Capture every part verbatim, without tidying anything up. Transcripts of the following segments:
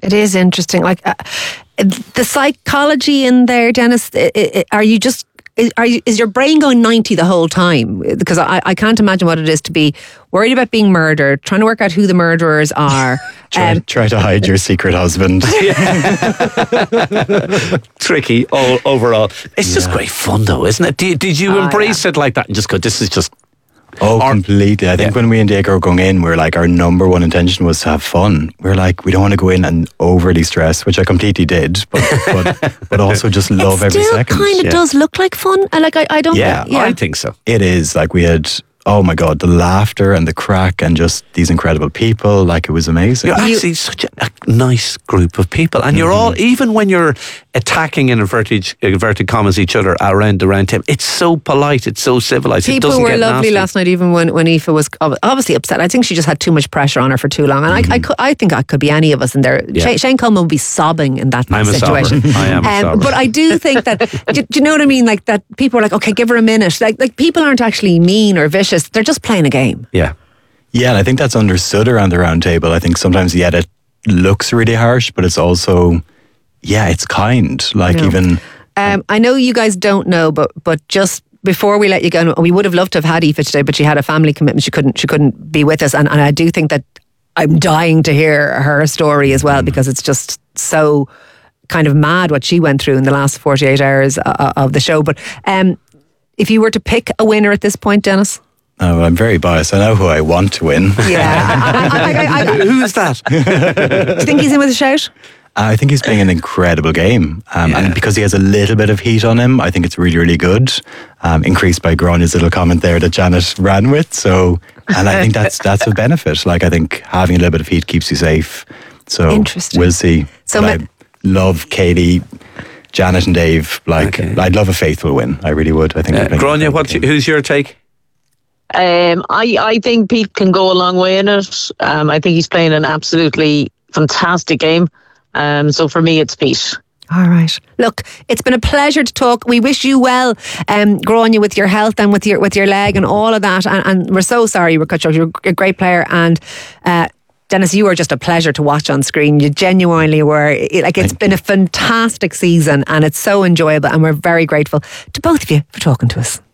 It is interesting. Like uh, the psychology in there, Dennis, it, it, are you just... Is, are you, is your brain going ninety the whole time? Because I, I can't imagine what it is to be worried about being murdered, trying to work out who the murderers are. try, um, try to hide your secret husband. Tricky all, overall. It's yeah. just great fun though, isn't it? Did, did you oh, embrace yeah. it like that and just go, this is just... Oh, or, completely. I think yeah. when we and Diego were going in, we we're like, our number one intention was to have fun. We we're like, we don't want to go in and overly stress, which I completely did, but but, but also just love it every second. It still kind of yeah. does look like fun. Like I, I don't. Yeah, think, yeah, I think so. It is. Like we had, oh my God, the laughter and the crack and just these incredible people. Like it was amazing. You're actually such a, a nice group of people, and you're mm-hmm. all, even when you're attacking in inverted, inverted commas each other around the round table, it's so polite, it's so civilised. People it doesn't were get lovely nasty. last night, even when, when Aoife was obviously upset. I think she just had too much pressure on her for too long, and mm-hmm. I, I, could, I think I could be any of us in there. Yeah. Shane, Shane Coleman would be sobbing in that I'm situation. A I am a um, but I do think that, do, do you know what I mean? Like that people are like, okay, give her a minute. Like like people aren't actually mean or vicious. They're just playing a game. Yeah. Yeah, and I think that's understood around the round table. I think sometimes, yeah, it looks really harsh, but it's also, yeah, it's kind. Like no. even... Um, I know you guys don't know, but but just before we let you go, we would have loved to have had Aoife today, but she had a family commitment. She couldn't She couldn't be with us. And, and I do think that I'm dying to hear her story as well, mm. because it's just so kind of mad what she went through in the last forty-eight hours uh, of the show. But um, if you were to pick a winner at this point, Dennis? Oh, I'm very biased. I know who I want to win. Yeah. I, I, I, I, Who's that? Do you think he's in with a shout? I think he's playing an incredible game. Um, yeah. And because he has a little bit of heat on him, I think it's really, really good. Um, increased by Gráinne's little comment there that Janet ran with. So, and I think that's that's a benefit. Like, I think having a little bit of heat keeps you safe. So, interesting. We'll see. So ma- I love Katie, Janet and Dave. Like, okay. I'd love a faithful win. I really would. I think. Uh, Gráinne, what's you, who's your take? Um, I, I think Pete can go a long way in it. Um, I think he's playing an absolutely fantastic game. Um, so for me, it's Pete. All right. Look, it's been a pleasure to talk. We wish you well, um, Gráinne, with your health and with your with your leg and all of that. And, and we're so sorry you were cut short. You're a great player, and uh, Dennis, you were just a pleasure to watch on screen. You genuinely were. Like, it's been a fantastic season, and it's so enjoyable. And we're very grateful to both of you for talking to us.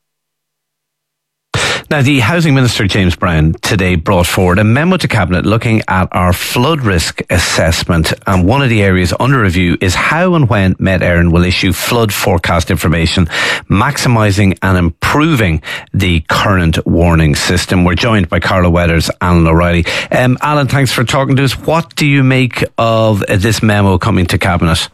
Now, the Housing Minister, James Browne, today brought forward a memo to Cabinet looking at our flood risk assessment. And one of the areas under review is how and when Met Éireann will issue flood forecast information, maximising and improving the current warning system. We're joined by Carla Weathers, Alan O'Reilly. Um, Alan, thanks for talking to us. What do you make of this memo coming to Cabinet?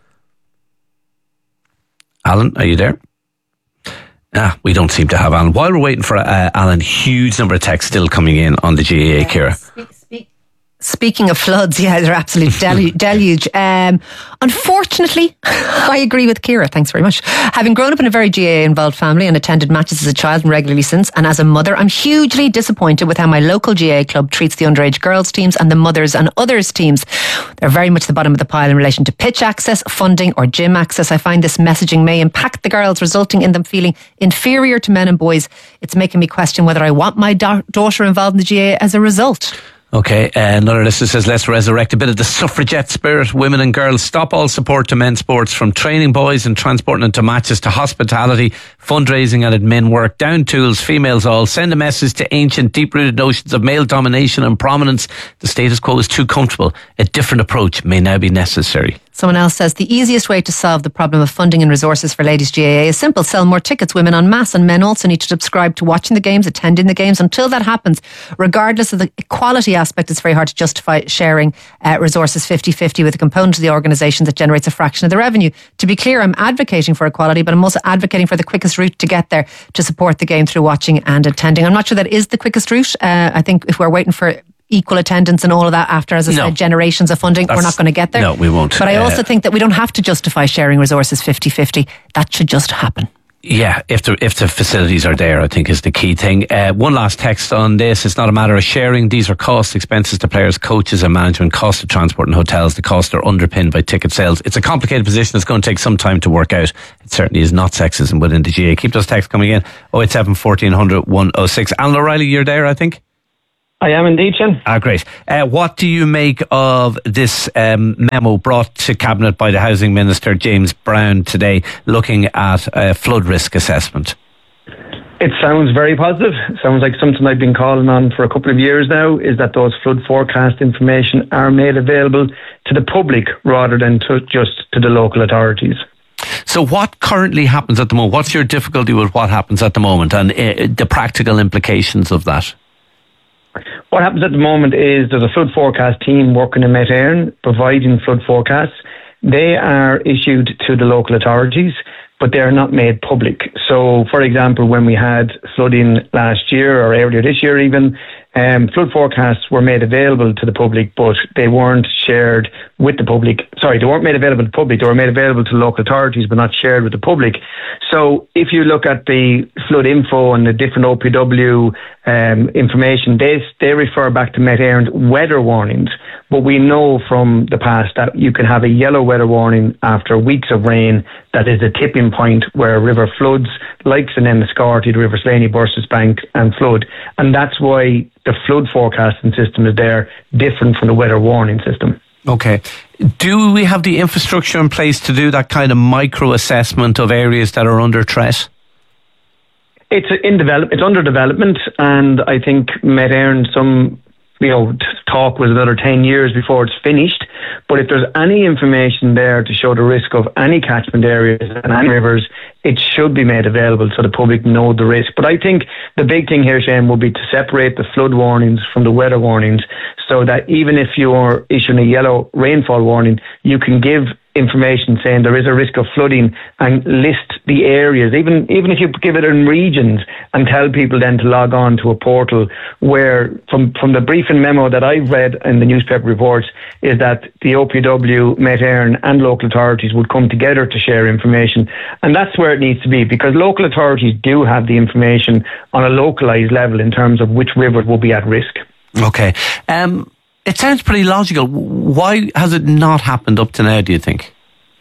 Alan, are you there? Ah, we don't seem to have Alan. While we're waiting for uh, Alan, huge number of texts still coming in on the G A A, Ciara. Speak, speak. Speaking of floods, yeah, they're absolute delu- deluge. Um, unfortunately, I agree with Ciara. Thanks very much. Having grown up in a very G A A-involved family and attended matches as a child and regularly since, and as a mother, I'm hugely disappointed with how my local G A A club treats the underage girls teams and the mothers and others teams. They're very much the bottom of the pile in relation to pitch access, funding or gym access. I find this messaging may impact the girls, resulting in them feeling inferior to men and boys. It's making me question whether I want my da- daughter involved in the G A A as a result. Okay, uh, another listener says, let's resurrect a bit of the suffragette spirit. Women and girls, stop all support to men's sports, from training boys and transporting them to matches to hospitality, fundraising and admin work, down tools, females all. Send a message to ancient, deep-rooted notions of male domination and prominence. The status quo is too comfortable. A different approach may now be necessary. Someone else says the easiest way to solve the problem of funding and resources for ladies G A A is simple. Sell more tickets, women en masse, and men also need to subscribe to watching the games, attending the games. Until that happens, regardless of the equality aspect, it's very hard to justify sharing uh, resources fifty-fifty with a component of the organisation that generates a fraction of the revenue. To be clear, I'm advocating for equality, but I'm also advocating for the quickest route to get there, to support the game through watching and attending. I'm not sure that is the quickest route. Uh, I think if we're waiting for equal attendance and all of that after, as I no. said, generations of funding, That's, we're not going to get there. No, we won't. But I uh, also think that we don't have to justify sharing resources fifty-fifty. That should just happen. Yeah, if the if the facilities are there, I think is the key thing. Uh, one last text on this. It's not a matter of sharing. These are costs, expenses to players, coaches and management, cost of transport and hotels. The costs are underpinned by ticket sales. It's a complicated position. It's going to take some time to work out. It certainly is not sexism within the G A A. Keep those texts coming in. oh eight seven, one four zero zero, one oh six. Alan O'Reilly, you're there, I think? I am indeed, Shane. Ah, great. Uh, what do you make of this um, memo brought to Cabinet by the Housing Minister, James Browne, today, looking at a flood risk assessment? It sounds very positive. It sounds like something I've been calling on for a couple of years now, is that those flood forecast information are made available to the public rather than to just to the local authorities. So what currently happens at the moment? What's your difficulty with what happens at the moment and uh, the practical implications of that? What happens at the moment is there's a flood forecast team working in Met Éireann providing flood forecasts. They are issued to the local authorities, but they're not made public. So, for example, when we had flooding last year or earlier this year even, um, flood forecasts were made available to the public, but they weren't shared with the public. Sorry, they weren't made available to the public. They were made available to local authorities, but not shared with the public. So if you look at the flood info and the different O P W um, information, they, they refer back to Met Éireann's weather warnings. But we know from the past that you can have a yellow weather warning after weeks of rain. That is a tipping point where a river floods, like St Enniscorthy, the River Slaney bursts its bank and flood. And that's why the flood forecasting system is there, different from the weather warning system. Okay. Do we have the infrastructure in place to do that kind of micro assessment of areas that are under threat? It's in develop. It's under development, and I think Met Éireann, some you know talk was another ten years before it's finished. But if there's any information there to show the risk of any catchment areas and any rivers, it should be made available so the public know the risk. But I think the big thing here, Shane, will be to separate the flood warnings from the weather warnings, so that even if you're issuing a yellow rainfall warning, you can give information saying there is a risk of flooding and list the areas, even even if you give it in regions, and tell people then to log on to a portal where, from, from the briefing memo that I've read in the newspaper reports, is that the O P W, Met Éireann and local authorities would come together to share information. And that's where it needs to be, because local authorities do have the information on a localised level in terms of which rivers will be at risk. Okay. Um, it sounds pretty logical. Why has it not happened up to now, do you think?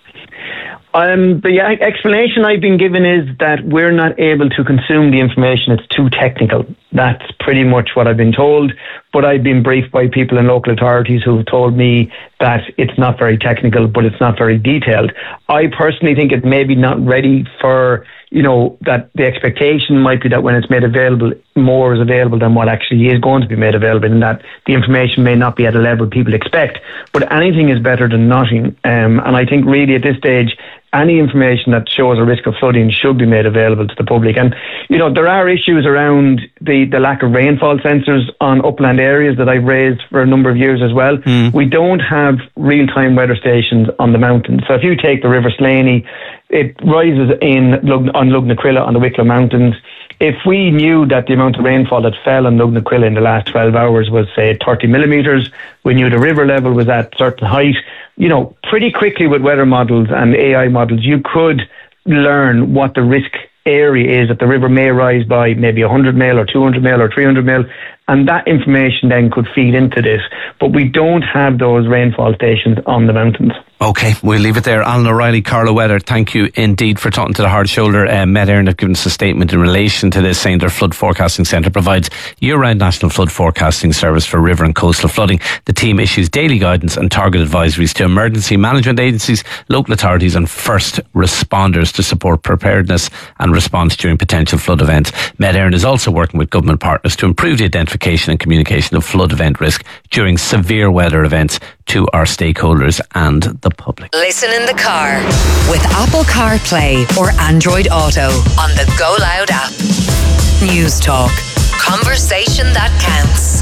Um, the explanation I've been given is that we're not able to consume the information. It's too technical. That's pretty much what I've been told. But I've been briefed by people in local authorities who've told me that it's not very technical, but it's not very detailed. I personally think it may be not ready for, you know, that the expectation might be that when it's made available, more is available than what actually is going to be made available, and that the information may not be at a level people expect. But anything is better than nothing. Um, and I think really at this stage, any information that shows a risk of flooding should be made available to the public. And, you know, there are issues around the, the lack of rainfall sensors on upland areas that I've raised for a number of years as well. Mm. We don't have real-time weather stations on the mountains. So if you take the River Slaney, it rises in on Lugnaquilla on the Wicklow Mountains. If we knew that the amount of rainfall that fell on Lugnaquilla in the last twelve hours was, say, thirty millimetres, we knew the river level was at a certain height, you know, pretty quickly with weather models and A I models, you could learn what the risk area is that the river may rise by maybe one hundred mil or two hundred mil or three hundred mil. And that information then could feed into this. But we don't have those rainfall stations on the mountains. Okay, we'll leave it there. Alan O'Reilly, Carlow Weather, thank you indeed for talking to the hard shoulder. Uh, Met Éireann have given us a statement in relation to this, saying their flood forecasting centre provides year-round national flood forecasting service for river and coastal flooding. The team issues daily guidance and target advisories to emergency management agencies, local authorities and first responders to support preparedness and response during potential flood events. Met Éireann is also working with government partners to improve the identification and communication of flood event risk during severe weather events to our stakeholders and the public. Listen in the car with Apple CarPlay or Android Auto on the Go Loud app. News Talk. Conversation that counts.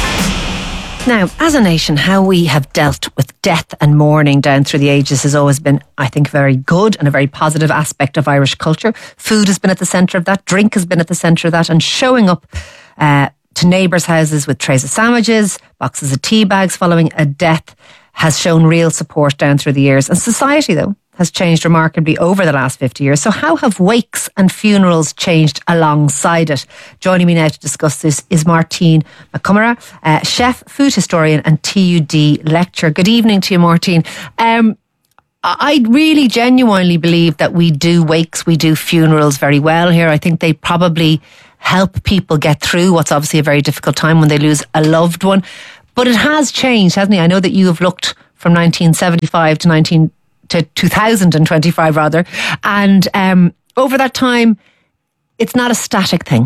Now, as a nation, how we have dealt with death and mourning down through the ages has always been, I think, very good and a very positive aspect of Irish culture. Food has been at the centre of that, drink has been at the centre of that, and showing up uh, to neighbours' houses with trays of sandwiches, boxes of tea bags following a death has shown real support down through the years. And society, though, has changed remarkably over the last fifty years. So how have wakes and funerals changed alongside it? Joining me now to discuss this is Martine McCumera, uh, chef, food historian and T U D lecturer. Good evening to you, Martine. Um, I really genuinely believe that we do wakes, we do funerals very well here. I think they probably help people get through what's obviously a very difficult time when they lose a loved one. But it has changed, hasn't it? I know that you have looked from nineteen seventy-five to nineteen to two thousand twenty-five rather, and um, over that time, it's not a static thing.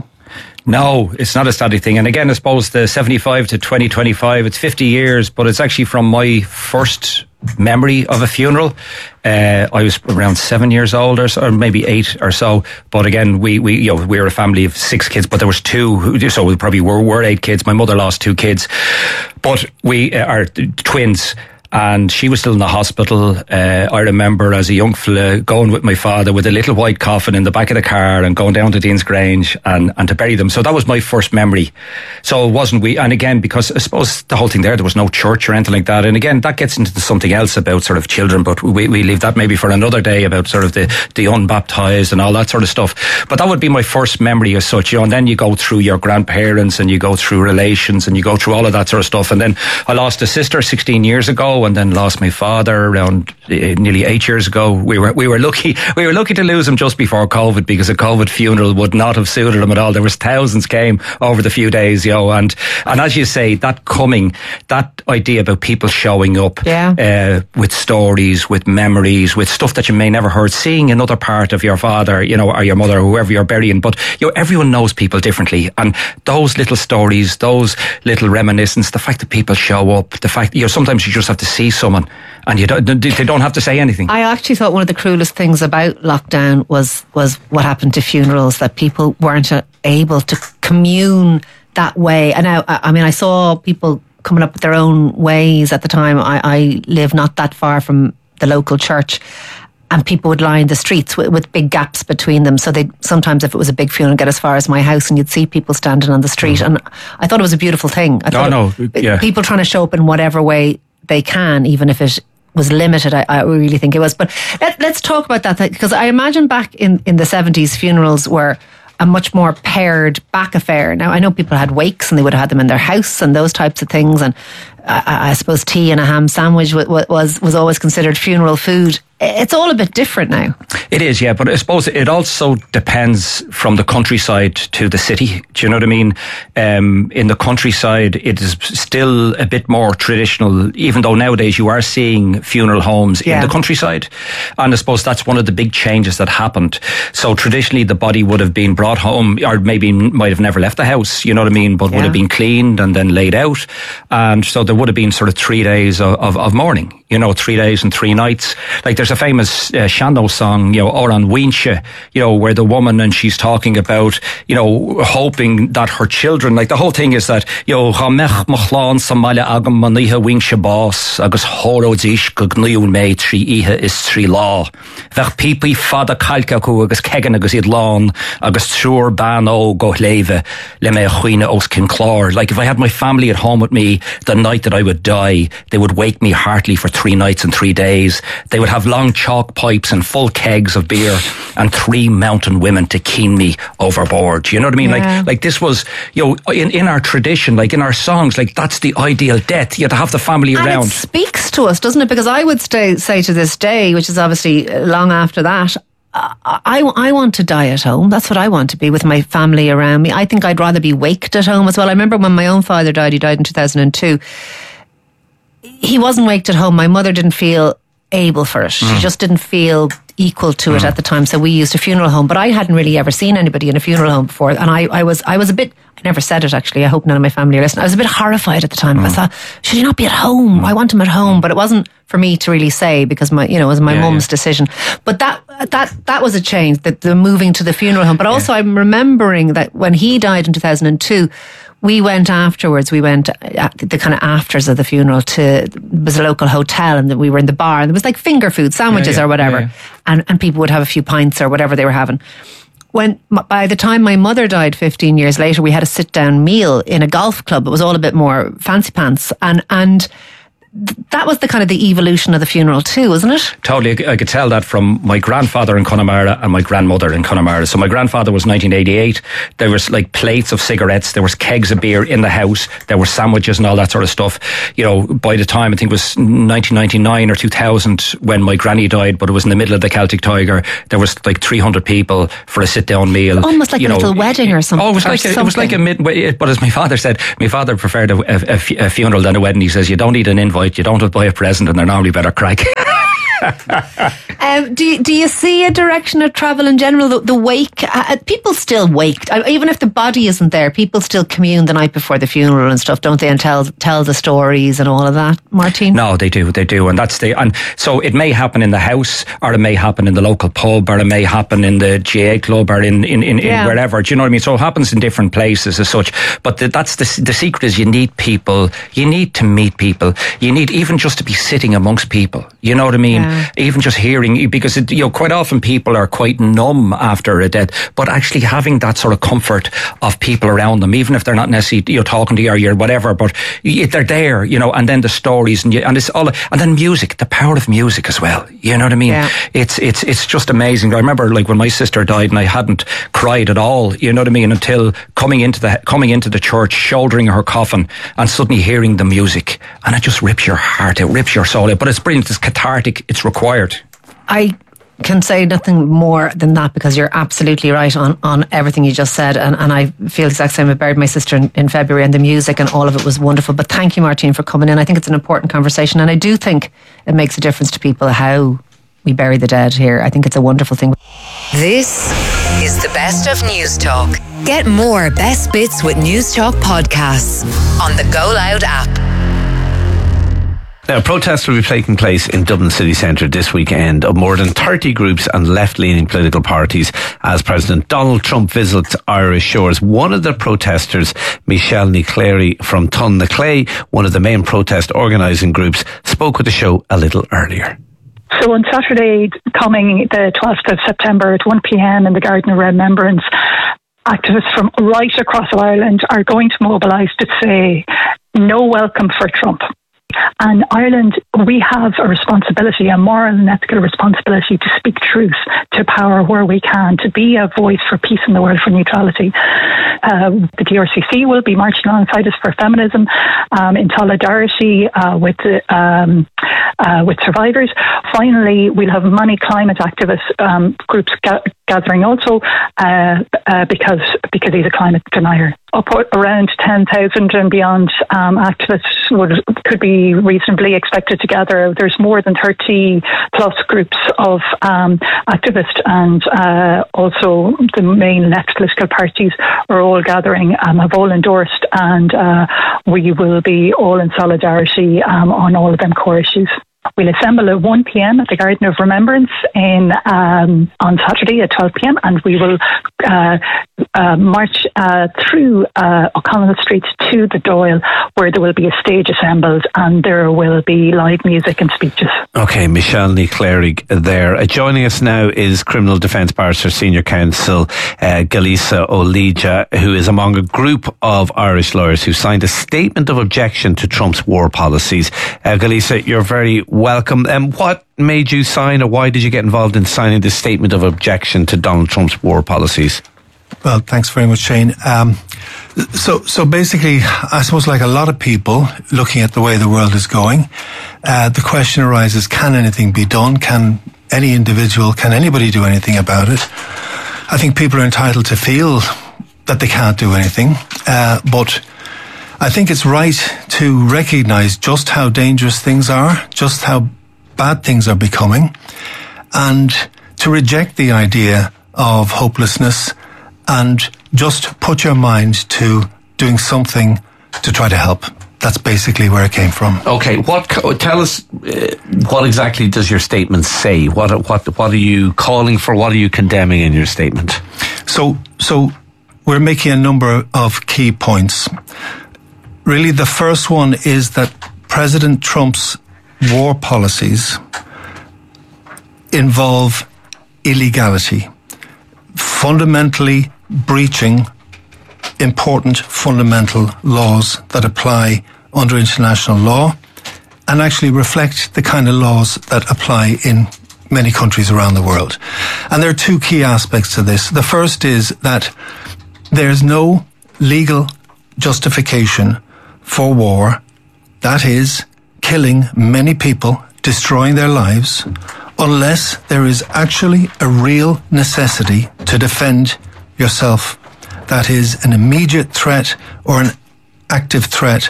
No, it's not a static thing. And again, I suppose the seventy-five to twenty twenty-five, it's fifty years, but it's actually from my first memory of a funeral. Uh, I was around seven years old or, so, or maybe eight or so. But again, we, we, you know, we were a family of six kids, but there was two, who, so we probably were, were eight kids. My mother lost two kids, but we uh, are twins. And she was still in the hospital. Uh, I remember as a young fella going with my father with a little white coffin in the back of the car and going down to Dean's Grange and, and to bury them. So that was my first memory. So it wasn't we, and again, because I suppose the whole thing there, there was no church or anything like that. And again, that gets into something else about sort of children, but we, we leave that maybe for another day about sort of the, the unbaptized and all that sort of stuff. But that would be my first memory as such, you know, and then you go through your grandparents and you go through relations and you go through all of that sort of stuff. And then I lost a sister sixteen years ago, and then lost my father around uh, nearly eight years ago. We were we were lucky we were lucky to lose him just before COVID, because a COVID funeral would not have suited him at all. There was thousands came over the few days, you know, and and as you say, that coming, that idea about people showing up, yeah. uh, with stories, with memories, with stuff that you may never heard, seeing another part of your father, you know, or your mother, or whoever you're burying. But you know, everyone knows people differently, and those little stories, those little reminiscences, the fact that people show up, the fact, you know, sometimes you just have to see someone and you don't, they don't have to say anything. I actually thought one of the cruelest things about lockdown was was what happened to funerals, that people weren't able to commune that way. And I, I mean, I saw people coming up with their own ways at the time. I, I live not that far from the local church, and people would line the streets with, with big gaps between them. So they sometimes, if it was a big funeral, get as far as my house, and you'd see people standing on the street. Mm. And I thought it was a beautiful thing. I thought no, no, it, yeah. people trying to show up in whatever way they can, even if it was limited. I, I really think it was. But let, let's talk about that, because I imagine back in, in the seventies, funerals were a much more pared back affair. Now, I know people had wakes and they would have had them in their house and those types of things, and I, I suppose tea and a ham sandwich was, was was always considered funeral food. It's all a bit different now. It is, yeah, but I suppose it also depends from the countryside to the city. Do you know what I mean? Um, in the countryside, it is still a bit more traditional, even though nowadays you are seeing funeral homes yeah. in the countryside. And I suppose that's one of the big changes that happened. So traditionally, the body would have been brought home, or maybe might have never left the house, you know what I mean, but yeah. would have been cleaned and then laid out. And so there would have been sort of three days of, of, of mourning, you know, three days and three nights. Like there's a famous uh, Shando song, you know, Oran Winshe, you know, where the woman, and she's talking about, you know, hoping that her children, like the whole thing is that, you know, Hamech Machlan Samala Agam Maniha Winshe Boss, Agus Horo Dish Gugniun May Tri Iha is Tri Law. Vech Pipi Fada Kalkaku Agus Kegan Agus Id Lawn, Agus Trur Ban O Go Leve, Leme Huina Os Kinclor. Like if I had my family at home with me the night that I would die, they would wake me heartily for three nights and three days. They would have long chalk pipes and full kegs of beer and three mountain women to keen me overboard. You know what I mean? Yeah. Like, like this was, you know, in, in our tradition, like in our songs, like that's the ideal death. You have to have the family and around. It speaks to us, doesn't it? Because I would stay, say to this day, which is obviously long after that, I, I want to die at home. That's what I want to be, with my family around me. I think I'd rather be waked at home as well. I remember when my own father died, he died in two thousand two. He wasn't waked at home. My mother didn't feel able for it. Mm. She just didn't feel equal to mm. it at the time. So we used a funeral home, but I hadn't really ever seen anybody in a funeral home before. And I, I was I was a bit, I never said it actually, I hope none of my family are listening. I was a bit horrified at the time. Mm. I thought, should he not be at home? Mm. I want him at home. But it wasn't for me to really say, because my, you know, it was my yeah, mum's yeah. decision. But that that that was a change, that the moving to the funeral home. But also yeah. I'm remembering that when he died in two thousand two, we went afterwards, we went at the kind of afters of the funeral to, it was a local hotel, and we were in the bar, and there was like finger food, sandwiches yeah, yeah, or whatever. Yeah, yeah. And, and people would have a few pints or whatever they were having. When, by the time my mother died fifteen years later, we had a sit down meal in a golf club. It was all a bit more fancy pants. And, and that was the kind of the evolution of the funeral too, wasn't it? Totally. I could tell that from my grandfather in Connemara and my grandmother in Connemara. So my grandfather was nineteen eighty-eight. There was like plates of cigarettes. There was kegs of beer in the house. There were sandwiches and all that sort of stuff. You know, by the time I think it was nineteen ninety-nine or two thousand when my granny died, but it was in the middle of the Celtic Tiger. There was like three hundred people for a sit-down meal. Almost like you a know, little wedding or something. Oh, it was like a, it was like a mid. But as my father said, my father preferred a, a, a funeral than a wedding. He says you don't need an invite, you don't buy a present, and they're normally better crack. um, do you, do you see a direction of travel in general? The, the wake, uh, people still wake, uh, even if the body isn't there. People still commune the night before the funeral and stuff, don't they? And tell tell the stories and all of that. Martin? No, they do, they do, and that's the and so it may happen in the house, or it may happen in the local pub, or it may happen in the G A club, or in in, in, yeah. in wherever. Do you know what I mean? So it happens in different places as such. But the, that's the the secret is you need people. You need to meet people. You need even just to be sitting amongst people. You know what I mean? Yeah. Even just hearing, because it, you know, quite often people are quite numb after a death, but actually having that sort of comfort of people around them, even if they're not necessarily, you know, talking to you or you're whatever, but they're there, you know, and then the stories and you, and it's all, and then music, the power of music as well. You know what I mean? Yeah. It's it's it's just amazing. I remember like when my sister died and I hadn't cried at all. You know what I mean? Until coming into the coming into the church, shouldering her coffin, and suddenly hearing the music, and it just rips your heart out, rips your soul out. But it's brilliant. It's cathartic. It's required. I can say nothing more than that, because you're absolutely right on, on everything you just said, and, and I feel the exact same. I buried my sister in, in February, and the music and all of it was wonderful. But thank you, Martine, for coming in. I think it's an important conversation, and I do think it makes a difference to people how we bury the dead here. I think it's a wonderful thing. This is the best of News Talk. Get more best bits with News Talk podcasts on the Go Loud app. Now, protests will be taking place in Dublin city centre this weekend of more than thirty groups and left-leaning political parties as President Donald Trump visits Irish shores. One of the protesters, Michelle Ní Chláirí from Tun na Clay, one of the main protest organising groups, spoke with the show a little earlier. So on Saturday coming, the twelfth of September at one p.m. in the Garden of Remembrance, activists from right across Ireland are going to mobilise to say no welcome for Trump. And Ireland, we have a responsibility, a moral and ethical responsibility to speak truth to power where we can, to be a voice for peace in the world, for neutrality. Uh, the D R C C will be marching alongside us for feminism, um, in solidarity uh, with um, uh, with survivors. Finally, we'll have many climate activist um, groups ga- gathering also uh, uh, because because he's a climate denier. Up around ten thousand and beyond um, activists would could be reasonably expected to gather. There's more than thirty plus groups of um, activists, and uh, also the main left political parties are all gathering, um, have all endorsed, and uh, we will be all in solidarity um, on all of them core issues. We'll assemble at one p.m. at the Garden of Remembrance in um, on Saturday at twelve p.m. and we will uh, uh, march uh, through uh, O'Connell Street to the Dáil, where there will be a stage assembled and there will be live music and speeches. Okay, Michelle Ní Chláirí there. Uh, joining us now is Criminal Defence Barrister Senior Counsel uh, Galisa Olija, who is among a group of Irish lawyers who signed a statement of objection to Trump's war policies. Uh, Galisa, you're very welcome. Um, what made you sign, or why did you get involved in signing this statement of objection to Donald Trump's war policies? Well, thanks very much, Shane. Um, so, so basically, I suppose like a lot of people looking at the way the world is going, uh, the question arises, can anything be done? Can any individual, can anybody do anything about it? I think people are entitled to feel that they can't do anything, uh, but I think it's right to recognise just how dangerous things are, just how bad things are becoming, and to reject the idea of hopelessness and just put your mind to doing something to try to help. That's basically where it came from. Okay, what? Tell us uh, what exactly does your statement say? What what what are you calling for? What are you condemning in your statement? So so we're making a number of key points. Really, the first one is that President Trump's war policies involve illegality, fundamentally breaching important fundamental laws that apply under international law, and actually reflect the kind of laws that apply in many countries around the world. And there are two key aspects to this. The first is that there's no legal justification for war, that is, killing many people, destroying their lives, unless there is actually a real necessity to defend yourself. That is, an immediate threat or an active threat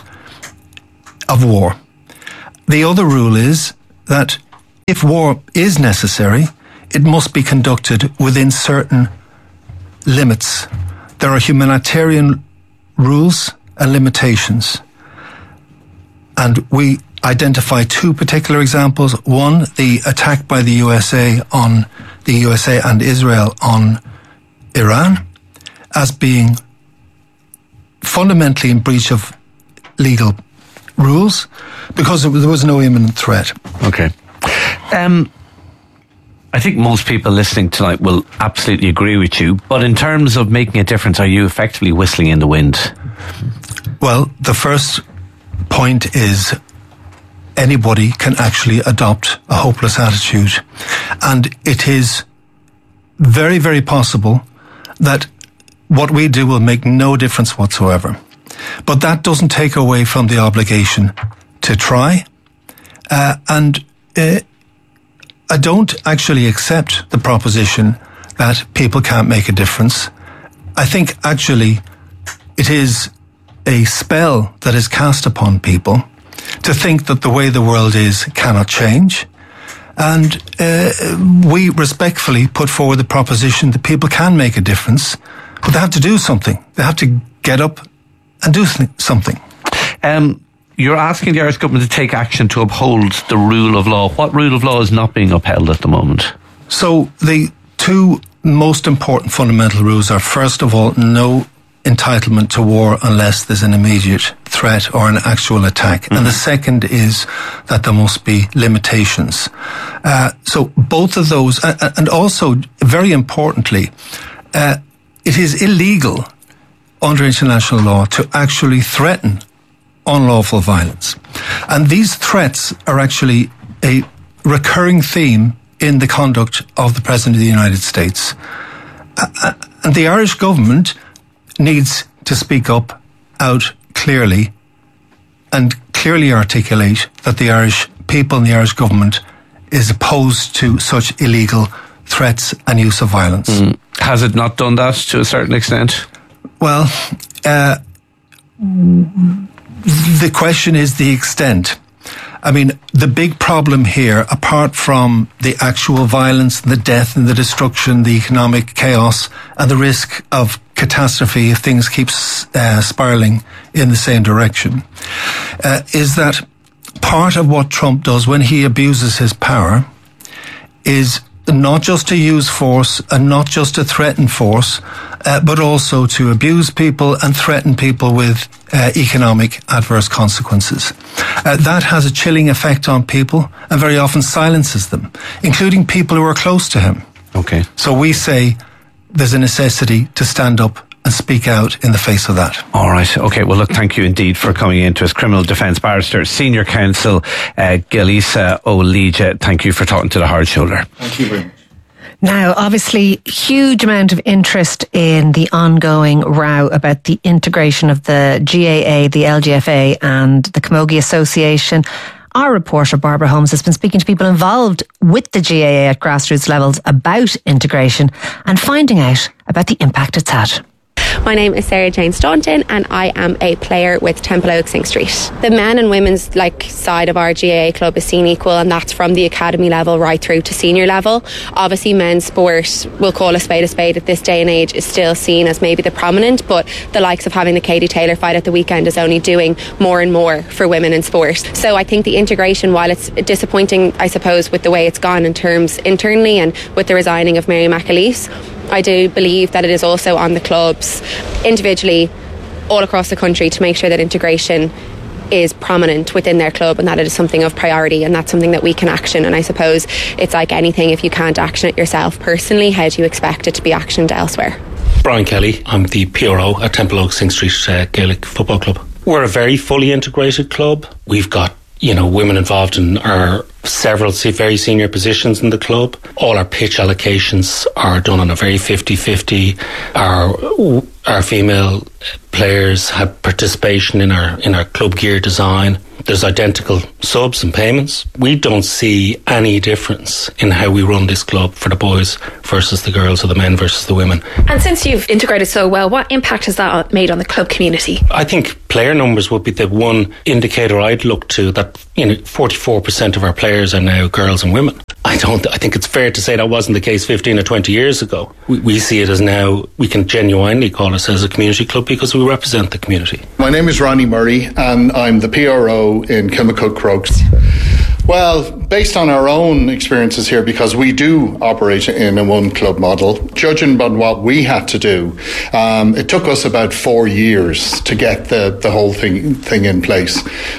of war. The other rule is that if war is necessary, it must be conducted within certain limits. There are humanitarian rules and limitations. And we identify two particular examples. One, the attack by the U S A on the U S A and Israel on Iran as being fundamentally in breach of legal rules because there was no imminent threat. Okay. Um, I think most people listening tonight will absolutely agree with you, but in terms of making a difference, are you effectively whistling in the wind? Well, the first point is anybody can actually adopt a hopeless attitude. And it is very, very possible that what we do will make no difference whatsoever. But that doesn't take away from the obligation to try. Uh, and uh, I don't actually accept the proposition that people can't make a difference. I think actually it is a spell that is cast upon people to think that the way the world is cannot change. And uh, we respectfully put forward the proposition that people can make a difference, but they have to do something. They have to get up and do something. Um, you're asking the Irish government to take action to uphold the rule of law. What rule of law is not being upheld at the moment? So the two most important fundamental rules are, first of all, no entitlement to war unless there's an immediate threat or an actual attack. Mm-hmm. And the second is that there must be limitations. Uh, so both of those, uh, and also, very importantly, uh, it is illegal under international law to actually threaten unlawful violence. And these threats are actually a recurring theme in the conduct of the President of the United States. Uh, and the Irish government needs to speak up out clearly and clearly articulate that the Irish people and the Irish government is opposed to such illegal threats and use of violence. Mm. Has it not done that to a certain extent? Well, uh, the question is the extent. I mean, the big problem here, apart from the actual violence, the death and the destruction, the economic chaos, and the risk of catastrophe if things keep uh, spiraling in the same direction, uh, is that part of what Trump does when he abuses his power is not just to use force and not just to threaten force, uh, but also to abuse people and threaten people with uh, economic adverse consequences. Uh, that has a chilling effect on people and very often silences them, including people who are close to him. Okay. So we say there's a necessity to stand up and speak out in the face of that. All right. Okay. Well, look, thank you indeed for coming in to us. Criminal Defence Barrister, Senior Counsel, uh, Gilisa O'Leja. Thank you for talking to the Hard Shoulder. Thank you very much. Now, obviously, huge amount of interest in the ongoing row about the integration of the G A A, the L G F A and the Camogie Association. Our reporter, Barbara Holmes, has been speaking to people involved with the G A A at grassroots levels about integration and finding out about the impact it's had. My name is Sarah Jane Staunton and I am a player with Temple Oak Sing Street. The men and women's like side of our G A A club is seen equal, and that's from the academy level right through to senior level. Obviously men's sport, we'll call a spade a spade at this day and age, is still seen as maybe the prominent, but the likes of having the Katie Taylor fight at the weekend is only doing more and more for women in sport. So I think the integration, while it's disappointing I suppose with the way it's gone in terms internally and with the resigning of Mary McAleese, I do believe that it is also on the clubs individually all across the country to make sure that integration is prominent within their club and that it is something of priority, and that's something that we can action. And I suppose it's like anything, if you can't action it yourself personally, how do you expect it to be actioned elsewhere? Brian Kelly, I'm the P R O at Temple Oak Sing Street uh, Gaelic Football Club. We're a very fully integrated club. We've got you know, women involved in our several very senior positions in the club. All our pitch allocations are done on a very fifty-fifty. Our our female players have participation in our in our club gear design. There's identical subs and payments. We don't see any difference in how we run this club for the boys versus the girls, or the men versus the women. And since you've integrated so well, what impact has that made on the club community? I think player numbers would be the one indicator I'd look to, that, you know, forty-four percent of our players are now girls and women. I don't. I think it's fair to say that wasn't the case fifteen or twenty years ago. We, we see it as now we can genuinely call ourselves a community club because we represent the community. My name is Ronnie Murray and I'm the P R O in Kilmacud Crokes. Well, based on our own experiences here, because we do operate in a one club model, judging on what we had to do, um, it took us about four years to get the, the whole thing thing in place.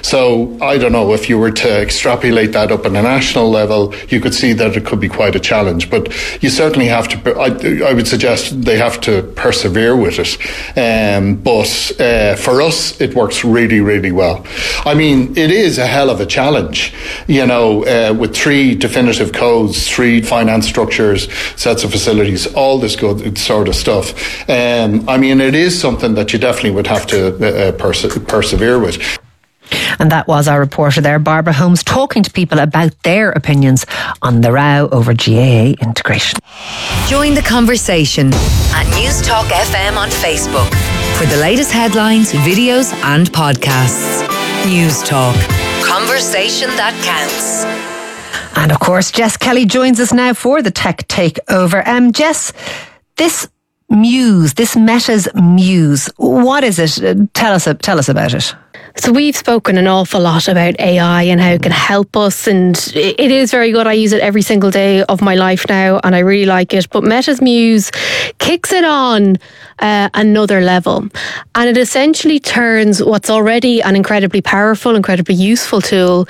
So I don't know, if you were to extrapolate that up on a national level, you could see that it could be quite a challenge. But you certainly have to, I, I would suggest they have to persevere with it. Um, but uh, for us, it works really, really well. I mean, it is a hell of a challenge. You know, uh, with three definitive codes, three finance structures, sets of facilities, all this good sort of stuff. Um, I mean, it is something that you definitely would have to uh, perse- persevere with. And that was our reporter there, Barbara Holmes, talking to people about their opinions on the row over G A A integration. Join the conversation at News Talk F M on Facebook for the latest headlines, videos and podcasts. News Talk. Conversation that counts. And of course, Jess Kelly joins us now for the Tech Takeover. Um, Jess, this Muse, this Meta's Muse, what is it? Tell us, tell us about it. So we've spoken an awful lot about A I and how it can help us, and it is very good. I use it every single day of my life now and I really like it. But Meta's Muse kicks it on uh, another level, and it essentially turns what's already an incredibly powerful, incredibly useful tool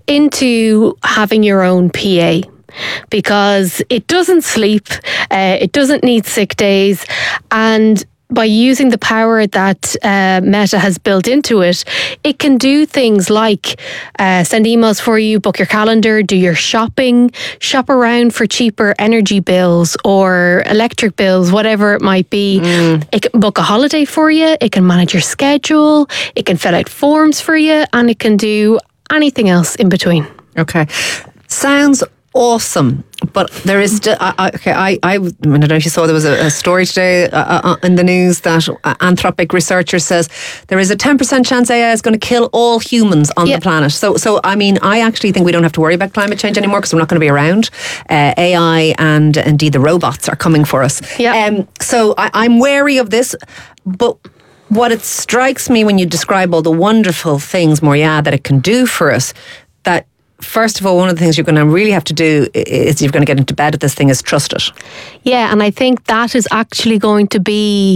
into having your own P A. Because it doesn't sleep, uh, it doesn't need sick days, and by using the power that uh, Meta has built into it, it can do things like uh, send emails for you, book your calendar, do your shopping, shop around for cheaper energy bills or electric bills, whatever it might be. Mm. It can book a holiday for you, it can manage your schedule, it can fill out forms for you, and it can do anything else in between. Okay. Sounds awesome, but there is st- I, I, okay I, I, I don't know if you saw, there was a, a story today uh, uh, in the news that uh, Anthropic researcher says there is a ten percent chance A I is going to kill all humans on yeah. the planet. So so I mean, I actually think we don't have to worry about climate change anymore because we're not going to be around. uh, A I and indeed the robots are coming for us. yeah. um, so I, I'm wary of this, but what it strikes me when you describe all the wonderful things, Moria, that it can do for us, that first of all, one of the things you're going to really have to do is you're going to get into bed at this thing is trust it. Yeah, and I think that is actually going to be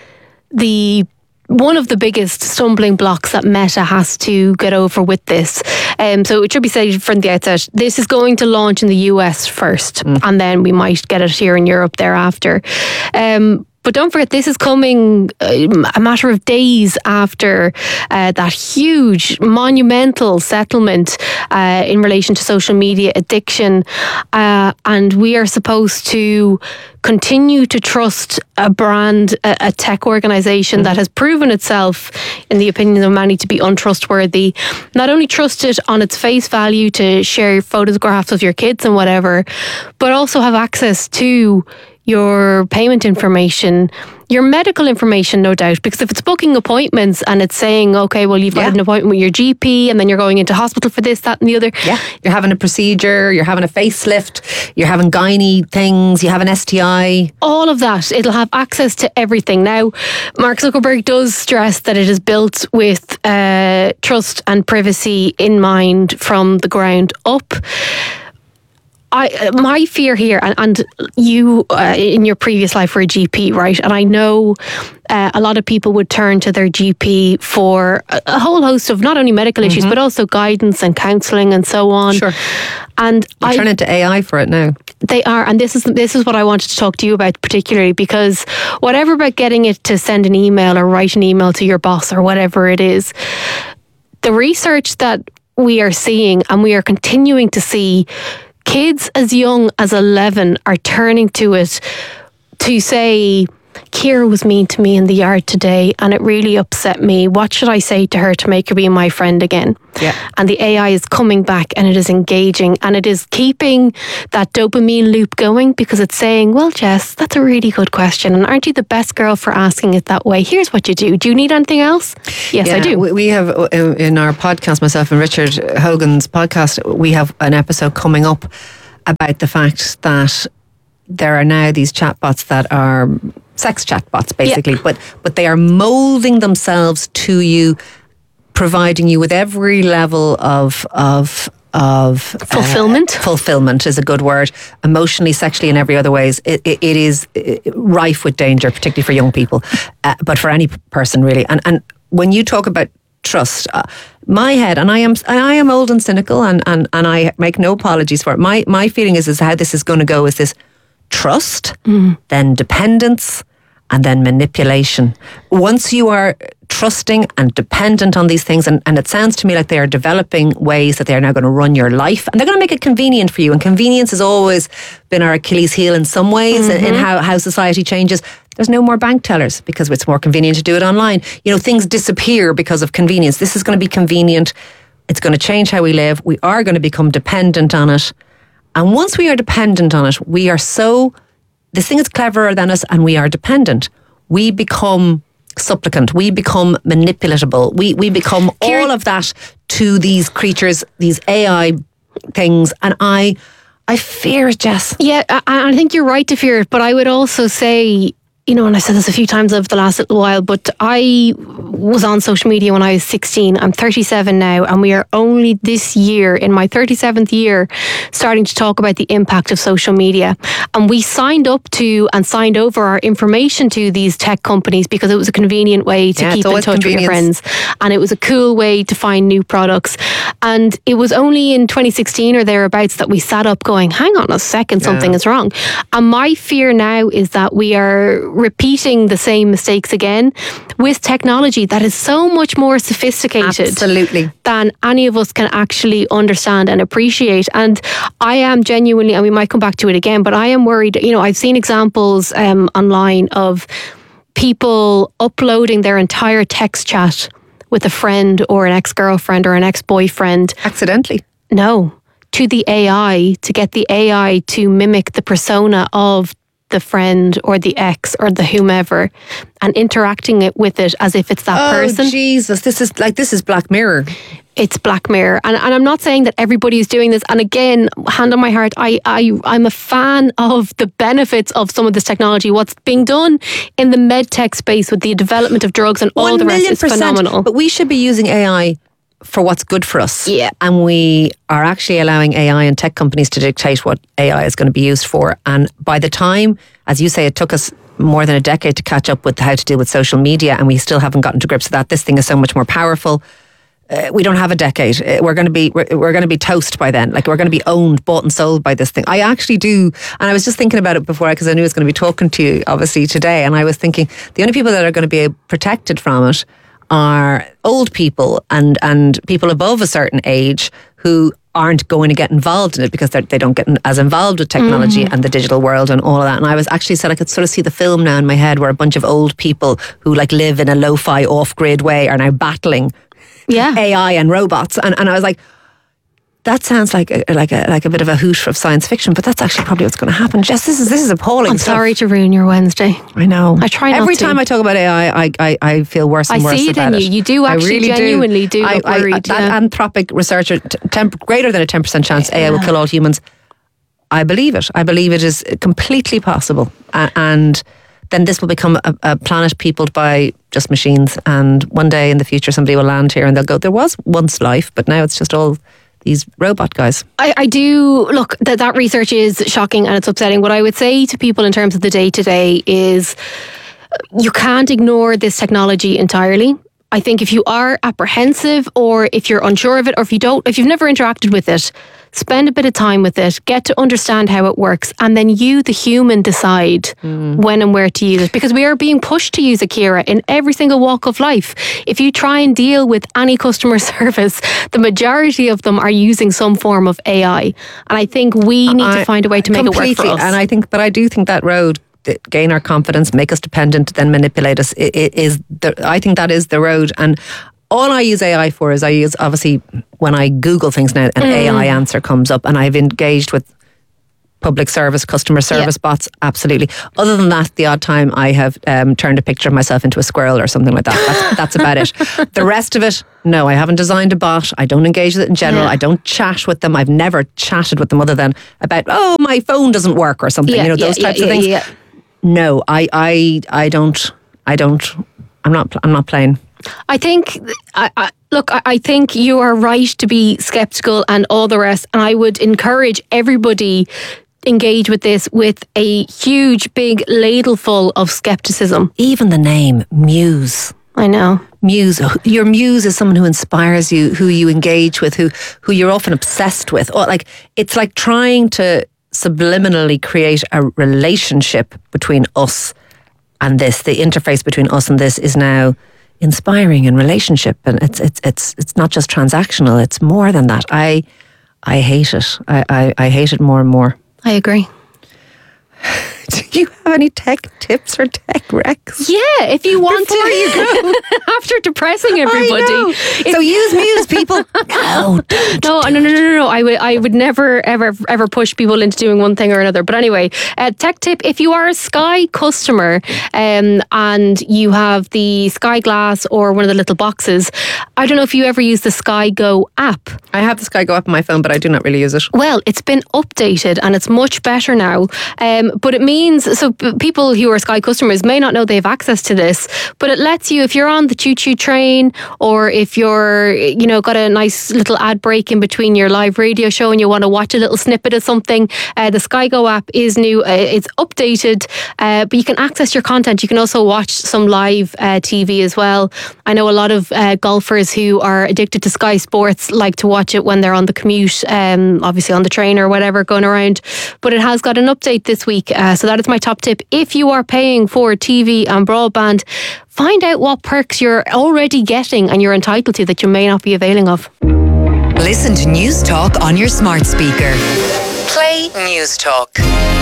the one of the biggest stumbling blocks that Meta has to get over with this. Um, so it should be said from the outset, this is going to launch in the U S first, mm. and then we might get it here in Europe thereafter. Um, But don't forget, this is coming a matter of days after uh, that huge, monumental settlement uh, in relation to social media addiction. Uh, and we are supposed to continue to trust a brand, a, a tech organisation mm-hmm. that has proven itself, in the opinion of many, to be untrustworthy. Not only trust it on its face value to share photographs of your kids and whatever, but also have access to your payment information, your medical information, no doubt, because if it's booking appointments and it's saying, okay, well, you've got yeah. an appointment with your G P and then you're going into hospital for this, that and the other. Yeah, you're having a procedure, you're having a facelift, you're having gynae things, you have an S T I. All of that, it'll have access to everything. Now, Mark Zuckerberg does stress that it is built with uh, trust and privacy in mind from the ground up. I, my fear here, and, and you uh, in your previous life were a G P, right? And I know uh, a lot of people would turn to their G P for a, a whole host of not only medical mm-hmm. issues, but also guidance and counselling and so on. Sure. And I turn into A I for it now. They are, and this is this is what I wanted to talk to you about particularly, because whatever about getting it to send an email or write an email to your boss or whatever it is, the research that we are seeing, and we are continuing to see, kids as young as eleven are turning to it to say, Ciara was mean to me in the yard today and it really upset me. What should I say to her to make her be my friend again? Yeah. And the A I is coming back and it is engaging and it is keeping that dopamine loop going, because it's saying, well, Jess, that's a really good question. And aren't you the best girl for asking it that way? Here's what you do. Do you need anything else? Yes, yeah, I do. We have in our podcast, myself and Richard Hogan's podcast, we have an episode coming up about the fact that there are now these chatbots that are sex chatbots, basically, yeah. but but they are moulding themselves to you, providing you with every level of of of fulfillment. Uh, fulfillment is a good word. Emotionally, sexually, and every other ways, it, it, it is rife with danger, particularly for young people, uh, but for any person really. And and when you talk about trust, uh, my head, and I am I am old and cynical, and, and, and I make no apologies for it. My my feeling is is how this is going to go is this. Trust, mm. then dependence, and then manipulation. Once you are trusting and dependent on these things, and, and it sounds to me like they are developing ways that they are now going to run your life, and they're going to make it convenient for you. And convenience has always been our Achilles heel in some ways, mm-hmm. in how, how society changes. There's no more bank tellers because it's more convenient to do it online. You know, things disappear because of convenience. This is going to be convenient. It's going to change how we live. We are going to become dependent on it. And once we are dependent on it, we are so, this thing is cleverer than us and we are dependent. We become supplicant. We become manipulatable. We we become Ciara, all of that to these creatures, these A I things. And I, I fear it, Jess. Yeah, I, I think you're right to fear it. But I would also say, you know, and I said this a few times over the last little while, but I was on social media when I was sixteen. I'm thirty-seven now, and we are only this year, in my thirty-seventh year, starting to talk about the impact of social media. And we signed up to and signed over our information to these tech companies because it was a convenient way to yeah, keep in touch with your friends. And it was a cool way to find new products. And it was only in twenty sixteen or thereabouts that we sat up going, hang on a second, something yeah. is wrong. And my fear now is that we are repeating the same mistakes again with technology that is so much more sophisticated Absolutely. than any of us can actually understand and appreciate. And I am genuinely, and we might come back to it again, but I am worried. You know, I've seen examples um, online of people uploading their entire text chat with a friend or an ex-girlfriend or an ex-boyfriend. Accidentally? No. To the A I, to get the A I to mimic the persona of the friend or the ex or the whomever, and interacting it with it as if it's that oh, person. Oh Jesus, this is like this is Black Mirror. It's Black Mirror. And, and I'm not saying that everybody is doing this. And again, hand on my heart, I, I, I'm a fan of the benefits of some of this technology. What's being done in the medtech space with the development of drugs and all the rest is phenomenal. But we should be using A I for what's good for us. Yeah. And we are actually allowing A I and tech companies to dictate what A I is going to be used for. And by the time, as you say, it took us more than a decade to catch up with how to deal with social media, and we still haven't gotten to grips with that. This thing is so much more powerful. Uh, we don't have a decade. Uh, we're going to be we're, we're going to be toast by then. Like, we're going to be owned, bought and sold by this thing. I actually do, and I was just thinking about it before because I knew I was going to be talking to you obviously today, and I was thinking the only people that are going to be protected from it are old people and and people above a certain age who aren't going to get involved in it because they don't get as involved with technology mm. and the digital world and all of that. And I was actually said I could sort of see the film now in my head where a bunch of old people who like live in a lo-fi off-grid way are now battling yeah. A I and robots. And and I was like, that sounds like a, like a like a bit of a hoot of science fiction, but that's actually probably what's going to happen. Jess, this is this is appalling. I'm stuff. sorry to ruin your Wednesday. I know. I try not Every to. time I talk about A I, I I, I feel worse and I worse see it about in you. it. You do actually really genuinely do, do look I, worried. I, that yeah. Anthropic researcher, t- temp, greater than a ten percent chance yeah. A I will kill all humans. I believe it. I believe it is completely possible. Uh, and then this will become a, a planet peopled by just machines. And one day in the future, somebody will land here and they'll go, there was once life, but now it's just all these robot guys. I, I do, look, that, that research is shocking and it's upsetting. What I would say to people in terms of the day-to-day is you can't ignore this technology entirely. I think if you are apprehensive or if you're unsure of it or if you don't, if you've never interacted with it, spend a bit of time with it, get to understand how it works, and then you, the human, decide mm. when and where to use it. Because we are being pushed to use it, Ciara, in every single walk of life. If you try and deal with any customer service, the majority of them are using some form of A I. And I think we need I, to find a way to make it work for us. And I think, but I do think that road, gain our confidence, make us dependent, then manipulate us, is the, I think that is the road. And all I use A I for is I use, obviously, when I Google things now, an mm. A I answer comes up, and I've engaged with public service, customer service yeah. bots, absolutely. Other than that, the odd time I have um, turned a picture of myself into a squirrel or something like that. That's, that's about it. The rest of it, no, I haven't designed a bot. I don't engage with it in general. Yeah. I don't chat with them. I've never chatted with them other than about, oh, my phone doesn't work or something, yeah, you know, those yeah, types yeah, of things. Yeah, yeah. No, I, I, I don't, I don't, I'm not, I'm not playing. I think, I, I, look, I, I think you are right to be sceptical and all the rest. And I would encourage everybody engage with this with a huge, big ladleful of scepticism. Even the name, Muse. I know. Muse. Your muse is someone who inspires you, who you engage with, who, who you're often obsessed with. Or like, it's like trying to subliminally create a relationship between us and this. The interface between us and this is now inspiring and relationship, and it's it's it's it's not just transactional, it's more than that. I I hate it. I, I, I hate it more and more. I agree. Do you have any tech tips or tech recs? Yeah, if you want Before to. You go. After depressing everybody. So use Muse, people. No, no, no, no, no, no, no. I would, I would never, ever, ever push people into doing one thing or another. But anyway, uh, tech tip: if you are a Sky customer um, and you have the Sky Glass or one of the little boxes, I don't know if you ever use the Sky Go app. I have the Sky Go app on my phone, but I do not really use it. Well, it's been updated and it's much better now. Um, but it means so people who are Sky customers may not know they have access to this, but it lets you, if you're on the choo-choo train or if you're, you know, got a nice little ad break in between your live radio show and you want to watch a little snippet of something, uh, the Sky Go app is new. Uh, it's updated, uh, but you can access your content. You can also watch some live uh, T V as well. I know a lot of uh, golfers who are addicted to Sky Sports like to watch it when they're on the commute, um, obviously on the train or whatever going around, but it has got an update this week, uh, so that is my top tip. If you are paying for T V and broadband, find out what perks you're already getting and you're entitled to that you may not be availing of. Listen to News Talk on your smart speaker. Play News Talk.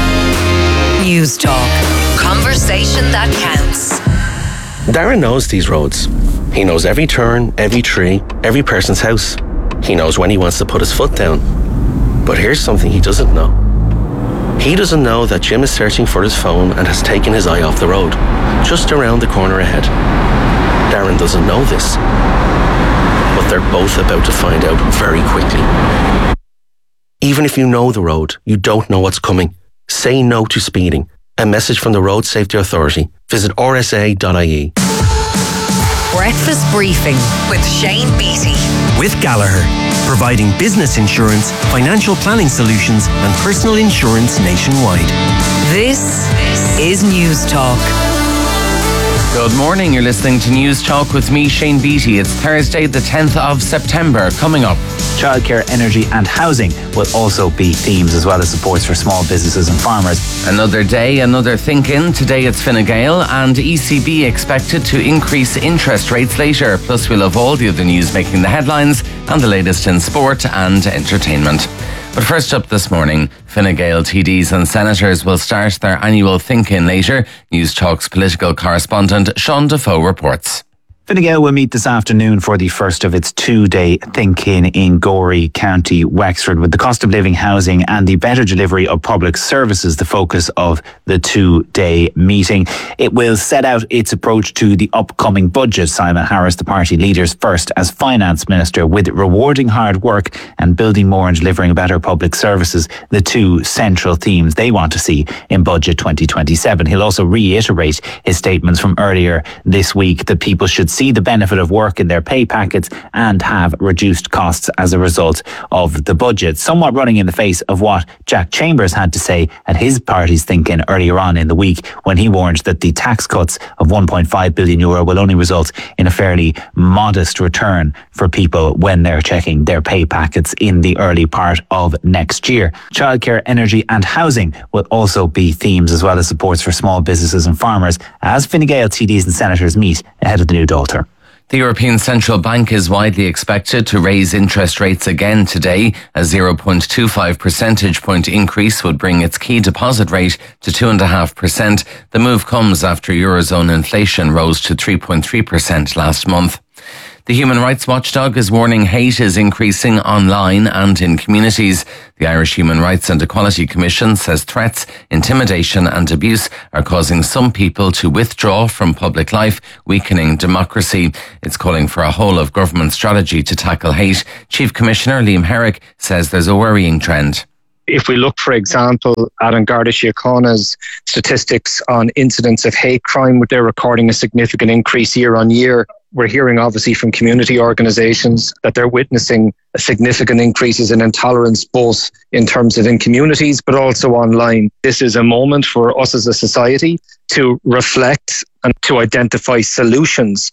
News Talk. Conversation that counts. Darren knows these roads. He knows every turn, every tree, every person's house. He knows when he wants to put his foot down. But here's something he doesn't know. He doesn't know that Jim is searching for his phone and has taken his eye off the road, just around the corner ahead. Darren doesn't know this, but they're both about to find out very quickly. Even if you know the road, you don't know what's coming. Say no to speeding. A message from the Road Safety Authority. Visit r s a dot i e. Breakfast Briefing with Shane Beattie. With Gallagher, providing business insurance, financial planning solutions and personal insurance nationwide. This is News Talk. Good morning, you're listening to News Talk with me, Shane Beattie. It's Thursday the tenth of September. Coming up, childcare, energy and housing will also be themes, as well as supports for small businesses and farmers. Another day, another think-in. Today it's Fine Gael and E C B expected to increase interest rates later. Plus we'll have all the other news making the headlines and the latest in sport and entertainment. But first up this morning, Fine Gael T Ds and senators will start their annual think-in later. News Talk's political correspondent Sean Defoe reports. Fine Gael will meet this afternoon for the first of its two-day think-in in Gorey, County Wexford, with the cost of living, housing and the better delivery of public services the focus of the two-day meeting. It will set out its approach to the upcoming budget. Simon Harris, the party leader's first as finance minister, with rewarding hard work and building more and delivering better public services, the two central themes they want to see in budget twenty twenty-seven. He'll also reiterate his statements from earlier this week that people should see the benefit of work in their pay packets and have reduced costs as a result of the budget. Somewhat running in the face of what Jack Chambers had to say at his party's thinking earlier on in the week, when he warned that the tax cuts of one point five billion euro will only result in a fairly modest return for people when they're checking their pay packets in the early part of next year. Childcare, energy and housing will also be themes, as well as supports for small businesses and farmers, as Fine Gael T Ds and senators meet ahead of the new Dáiltóir. The European Central Bank is widely expected to raise interest rates again today. A zero point two five percentage point increase would bring its key deposit rate to two point five percent. The move comes after Eurozone inflation rose to three point three percent last month. The Human Rights Watchdog is warning hate is increasing online and in communities. The Irish Human Rights and Equality Commission says threats, intimidation and abuse are causing some people to withdraw from public life, weakening democracy. It's calling for a whole-of-government strategy to tackle hate. Chief Commissioner Liam Herrick says there's a worrying trend. If we look, for example, at An Garda Síochána's statistics on incidents of hate crime, they're recording a significant increase year on year. We're hearing obviously from community organisations that they're witnessing significant increases in intolerance, both in terms of in communities, but also online. This is a moment for us as a society to reflect and to identify solutions.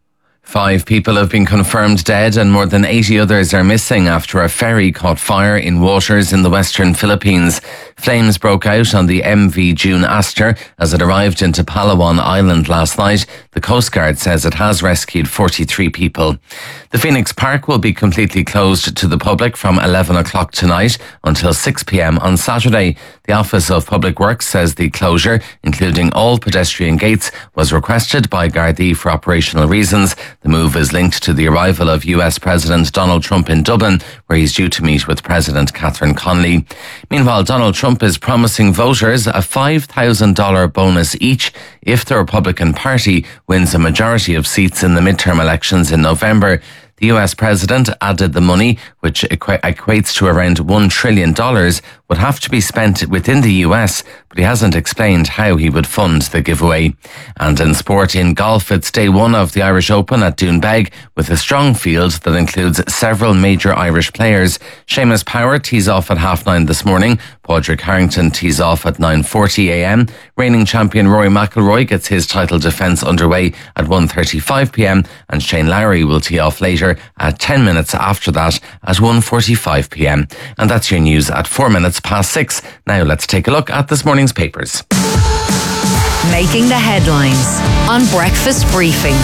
Five people have been confirmed dead and more than eighty others are missing after a ferry caught fire in waters in the western Philippines. Flames broke out on the M V June Aster as it arrived into Palawan Island last night. The Coast Guard says it has rescued forty-three people. The Phoenix Park will be completely closed to the public from eleven o'clock tonight until six p.m. on Saturday. The Office of Public Works says the closure, including all pedestrian gates, was requested by Gardaí for operational reasons. The move is linked to the arrival of U S President Donald Trump in Dublin, where he's due to meet with President Catherine Connolly. Meanwhile, Donald Trump is promising voters a five thousand dollars bonus each if the Republican Party wins a majority of seats in the midterm elections in November. The U S president added the money, which equ- equates to around one trillion dollars, would have to be spent within the U S, but he hasn't explained how he would fund the giveaway. And in sport, in golf, it's day one of the Irish Open at Doonbeg, with a strong field that includes several major Irish players. Seamus Power tees off at half nine this morning. Padraig Harrington tees off at nine forty a.m. Reigning champion Rory McIlroy gets his title defence underway at one thirty-five p.m. and Shane Lowry will tee off later at ten minutes after that at one forty-five p.m. And that's your news at four minutes past six. Now let's take a look at this morning's papers. Making the headlines on Breakfast Briefing.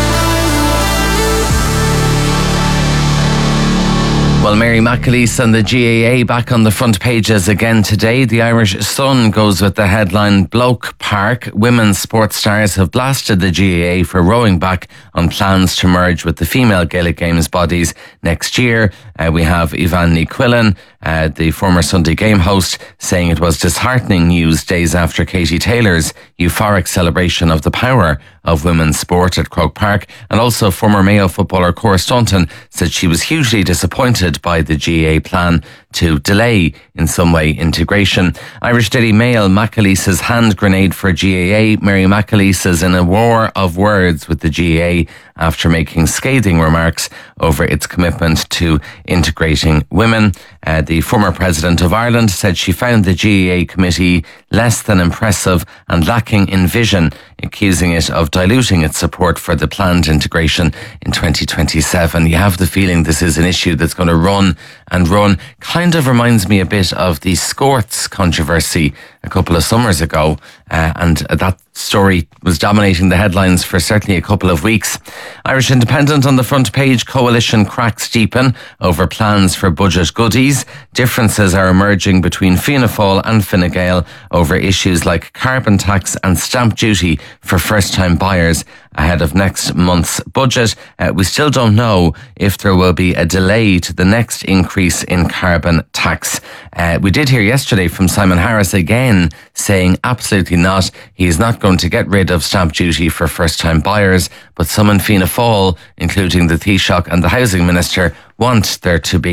Well, Mary McAleese and the G A A back on the front pages again today. The Irish Sun goes with the headline, Bloke Park. Women's sports stars have blasted the G A A for rowing back on plans to merge with the female Gaelic Games bodies next year. Uh, we have Ivan Ní Quillan, uh, the former Sunday game host, saying it was disheartening news days after Katie Taylor's euphoric celebration of the power of women's sport at Croke Park. And also former Mayo footballer Cora Staunton said she was hugely disappointed by the G A A plan to delay in some way integration. Irish Daily Mail, McAleese's hand grenade for G A A. Mary McAleese is in a war of words with the G A A after making scathing remarks over its commitment to integrating women. Uh, the former president of Ireland said she found the G A A committee less than impressive and lacking in vision, accusing it of diluting its support for the planned integration in twenty twenty-seven. You have the feeling this is an issue that's going to run and run. Kind of reminds me a bit of the Scorts controversy a couple of summers ago, uh, and that story was dominating the headlines for certainly a couple of weeks. Irish Independent on the front page, coalition cracks deepen over plans for budget goodies. Differences are emerging between Fianna Fáil and Fine Gael over issues like carbon tax and stamp duty for first-time buyers ahead of next month's budget. Uh, we still don't know if there will be a delay to the next increase in carbon tax. Uh, we did hear yesterday from Simon Harris again saying absolutely not. He is not going to get rid of stamp duty for first-time buyers, but some in Fianna Fáil, including the Taoiseach and the Housing Minister, want there to be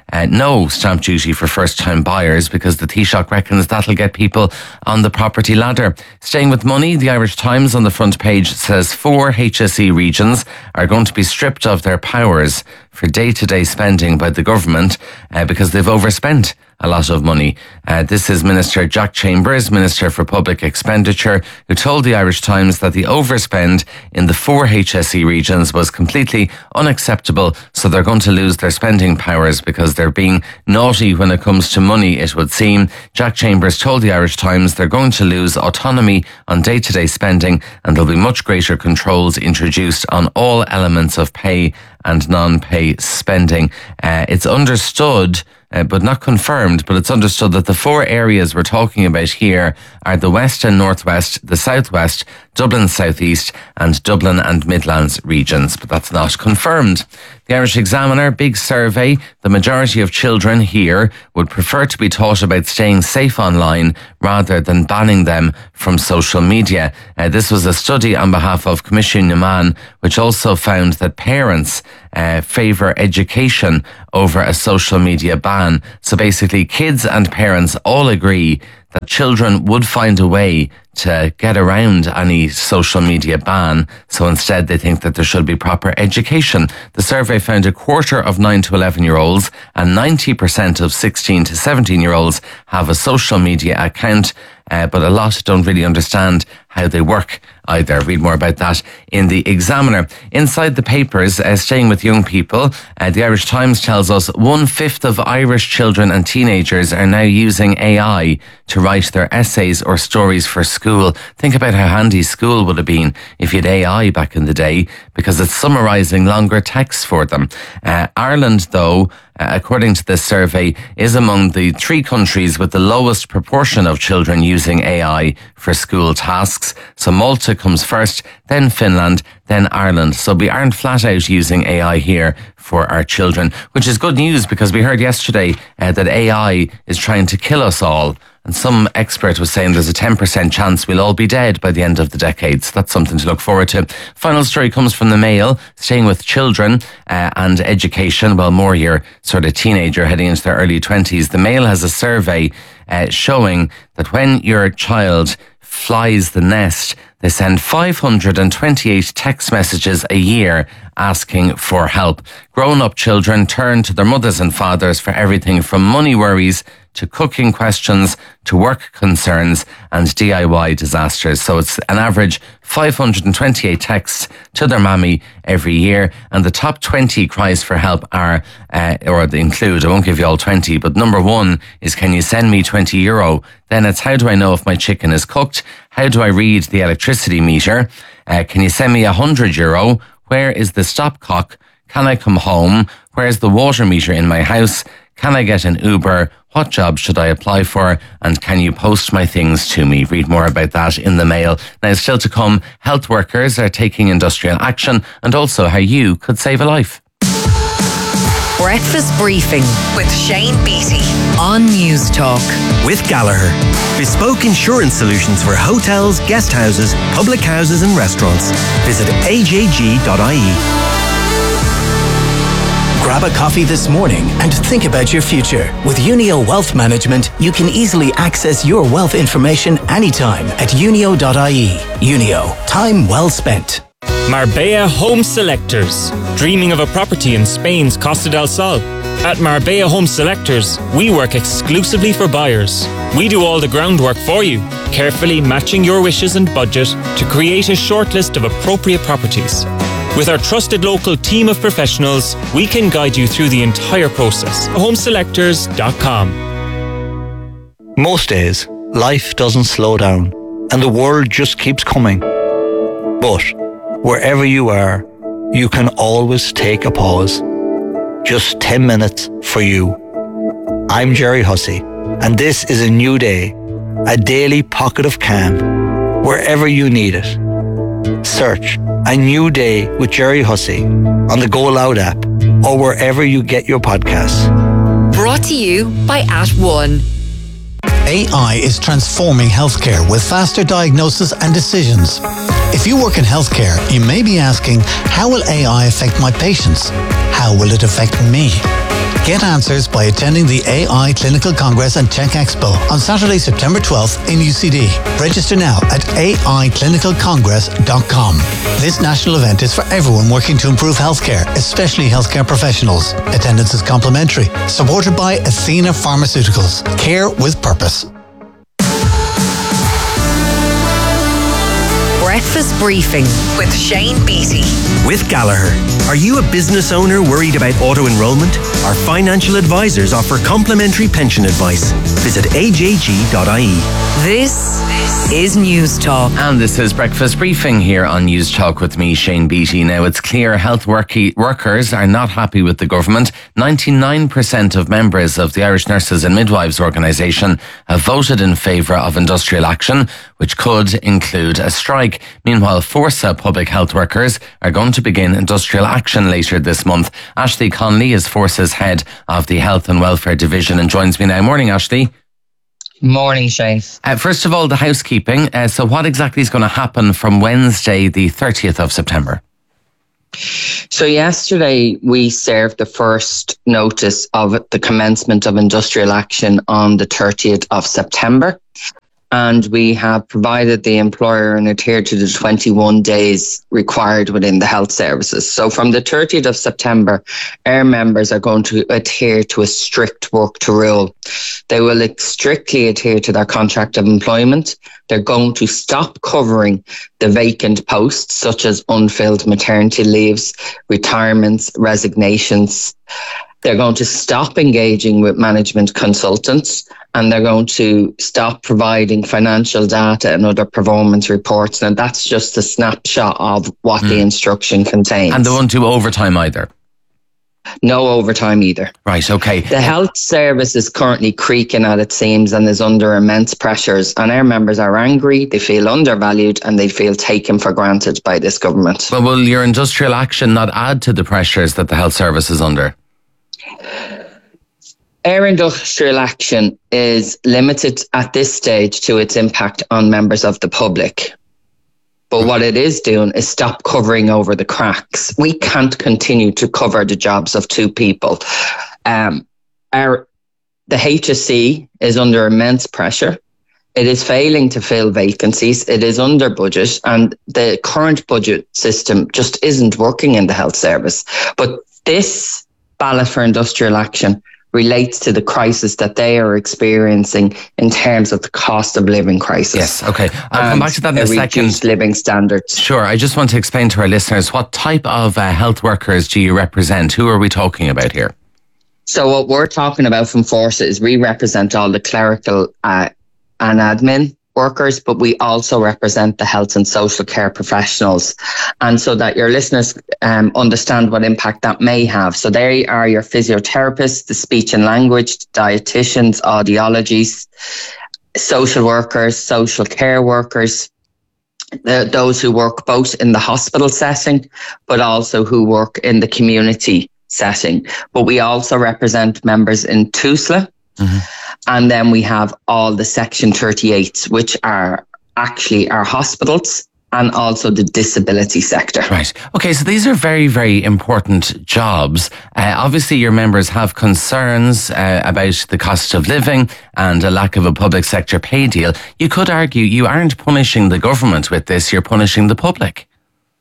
uh, no stamp duty for first-time buyers because the Taoiseach reckons that'll get people on the property ladder. Staying with money, the Irish Times on the front page says four H S E regions are going to be stripped of their powers for day-to-day spending by the government uh, because they've overspent a lot of money. Uh, this is Minister Jack Chambers, Minister for Public Expenditure, who told the Irish Times that the overspend in the four H S E regions was completely unacceptable, so they're going to lose their spending powers because they're being naughty when it comes to money, it would seem. Jack Chambers told the Irish Times they're going to lose autonomy on day-to-day spending and there'll be much greater controls introduced on all elements of pay and non-pay spending. Uh, it's understood Uh, but not confirmed, but it's understood that the four areas we're talking about here are the West and Northwest, the Southwest, Dublin Southeast and Dublin and Midlands regions, but that's not confirmed. The Irish Examiner, big survey, the majority of children here would prefer to be taught about staying safe online rather than banning them from social media. Uh, this was a study on behalf of Commission Yaman, which also found that parents uh, favour education over a social media ban. So basically, kids and parents all agree that children would find a way to get around any social media ban. So instead, they think that there should be proper education. The survey found a quarter of nine to eleven year olds and ninety percent of sixteen to seventeen year olds have a social media account, uh, but a lot don't really understand how they work either. Read more about that in the Examiner. Inside the papers, uh, staying with young people, uh, the Irish Times tells us one fifth of Irish children and teenagers are now using A I to write their essays or stories for school. Think about how handy school would have been if you had A I back in the day, because it's summarising longer texts for them. Uh, Ireland, though, Uh, according to this survey, is among the three countries with the lowest proportion of children using A I for school tasks. So Malta comes first, then Finland, then Ireland. So we aren't flat out using A I here for our children, which is good news because we heard yesterday uh, that A I is trying to kill us all. And some expert was saying there's a ten percent chance we'll all be dead by the end of the decade. So that's something to look forward to. Final story comes from the Mail, staying with children uh, and education. Well, more your sort of teenager heading into their early twenties. The Mail has a survey uh, showing that when your child flies the nest, they send five hundred twenty-eight text messages a year asking for help. Grown-up children turn to their mothers and fathers for everything from money worries to cooking questions to work concerns and D I Y disasters. So it's an average five hundred twenty-eight texts to their mammy every year. And the top twenty cries for help are, uh, or they include, I won't give you all twenty, but number one is, can you send me twenty euro? Then it's, how do I know if my chicken is cooked? How do I read the electricity meter? Uh, can you send me a hundred euro? Where is the stopcock? Can I come home? Where's the water meter in my house? Can I get an Uber? What job should I apply for? And can you post my things to me? Read more about that in the Mail. Now, still to come, health workers are taking industrial action and also how you could save a life. Breakfast Briefing with Shane Beatty on News Talk. With Gallagher. Bespoke insurance solutions for hotels, guest houses, public houses and restaurants. Visit a j g dot i e. Grab a coffee this morning and think about your future. With Unio Wealth Management, you can easily access your wealth information anytime at unio dot i e. Unio, time well spent. Marbella Home Selectors. Dreaming of a property in Spain's Costa del Sol? At Marbella Home Selectors, we work exclusively for buyers. We do all the groundwork for you, carefully matching your wishes and budget to create a shortlist of appropriate properties. With our trusted local team of professionals, we can guide you through the entire process. home selectors dot com. Most days, life doesn't slow down and the world just keeps coming. But wherever you are, you can always take a pause. Just ten minutes for you. I'm Jerry Hussey, and this is a new day, a daily pocket of calm, wherever you need it. Search A New Day with Jerry Hussey on the Go Loud app or wherever you get your podcasts. Brought to you by At One. A I is transforming healthcare with faster diagnosis and decisions. If you work in healthcare, you may be asking, how will A I affect my patients? How will it affect me? Get answers by attending the A I Clinical Congress and Tech Expo on Saturday, September twelfth in U C D. Register now at a i clinical congress dot com. This national event is for everyone working to improve healthcare, especially healthcare professionals. Attendance is complimentary. Supported by Athena Pharmaceuticals. Care with purpose. Breakfast Briefing with Shane Beattie. With Gallagher. Are you a business owner worried about auto enrolment? Our financial advisors offer complimentary pension advice. Visit a j g dot i e. This is News Talk. And this is Breakfast Briefing here on News Talk with me, Shane Beattie. Now, it's clear health worky workers are not happy with the government. ninety-nine percent of members of the Irish Nurses and Midwives organisation have voted in favour of industrial action, which could include a strike. Meanwhile, Forsa public health workers are going to begin industrial action later this month. Ashley Connolly is Forsa's head of the Health and Welfare Division and joins me now. Morning, Ashley. Morning, Shane. Uh, first of all, the housekeeping. Uh, so what exactly is going to happen from Wednesday, the thirtieth of September? So yesterday we served the first notice of the commencement of industrial action on the thirtieth of September. And we have provided the employer and adhere to the twenty-one days required within the health services. So from the thirtieth of September, our members are going to adhere to a strict work to rule. They will strictly adhere to their contract of employment. They're going to stop covering the vacant posts, such as unfilled maternity leaves, retirements, resignations. They're going to stop engaging with management consultants, and they're going to stop providing financial data and other performance reports. Now, that's just a snapshot of what mm. the instruction contains. And they won't do overtime either? No overtime either. Right, okay. The health service is currently creaking at its seams and is under immense pressures, and our members are angry, they feel undervalued, and they feel taken for granted by this government. But will your industrial action not add to the pressures that the health service is under? Our industrial action is limited at this stage to its impact on members of the public. But what it is doing is stop covering over the cracks. We can't continue to cover the jobs of two people. Um, our the H S C is under immense pressure. It is failing to fill vacancies. It is under budget, and the current budget system just isn't working in the health service. But this ballot for industrial action relates to the crisis that they are experiencing in terms of the cost of living crisis. Yes, okay. I'll come back to that in a second. Reduced living standards. Sure. I just want to explain to our listeners, what type of uh, health workers do you represent? Who are we talking about here? So what we're talking about from Forsa is we represent all the clerical uh, and admin workers, but we also represent the health and social care professionals. And so that your listeners um, understand what impact that may have. So they are your physiotherapists, the speech and language, dietitians, audiologists, social workers, social care workers, the, those who work both in the hospital setting, but also who work in the community setting. But we also represent members in TUSLA. Mm-hmm. And then we have all the Section thirty-eights, which are actually our hospitals and also the disability sector. Right. Okay, so these are very, very important jobs. Uh, obviously, your members have concerns uh, about the cost of living and a lack of a public sector pay deal. You could argue you aren't punishing the government with this, you're punishing the public.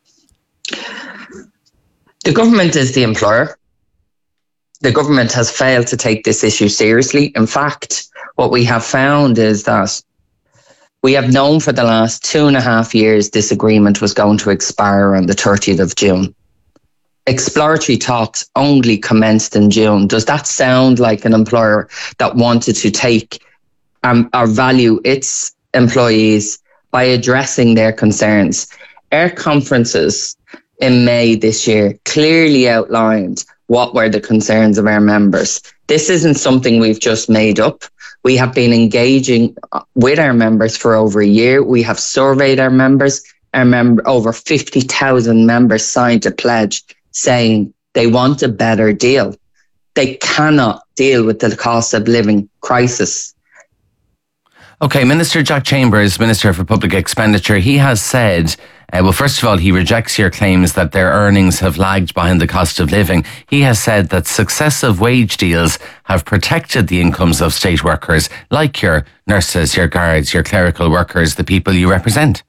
The government is the employer. The government has failed to take this issue seriously. In fact, what we have found is that we have known for the last two and a half years this agreement was going to expire on the thirtieth of June. Exploratory talks only commenced in June. Does that sound like an employer that wanted to take um, or value its employees by addressing their concerns? Our conferences in May this year clearly outlined what were the concerns of our members. This isn't something we've just made up. We have been engaging with our members for over a year. We have surveyed our members. Our member, over fifty thousand members signed a pledge saying they want a better deal. They cannot deal with the cost of living crisis. Okay, Minister Jack Chambers, Minister for Public Expenditure, he has said, uh, well, first of all, he rejects your claims that their earnings have lagged behind the cost of living. He has said that successive wage deals have protected the incomes of state workers, like your nurses, your guards, your clerical workers, the people you represent.